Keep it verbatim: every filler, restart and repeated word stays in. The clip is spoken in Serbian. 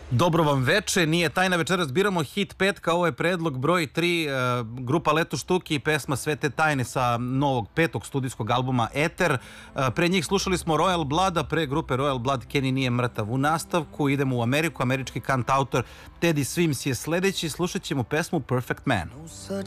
Dobro vam veče, nije tajna, večeras biramo hit petka, ovo je predlog broj tri, grupa Leto Štuki i pesma Sve te tajne sa novog petog studijskog albuma Eter. Pre njih slušali smo Royal Blood, a pre grupe Royal Blood Kenny nije mrtav. U nastavku idemo u Ameriku, američki kantautor Teddy Swims je sledeći, slušat ćemo pesmu Perfect Man.